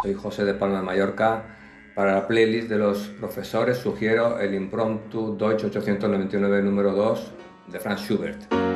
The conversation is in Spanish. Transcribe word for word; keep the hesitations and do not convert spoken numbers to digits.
Soy José de Palma de Mallorca. Para la playlist de los profesores sugiero el Impromptu Deutsch ochocientos noventa y nueve número dos de Franz Schubert.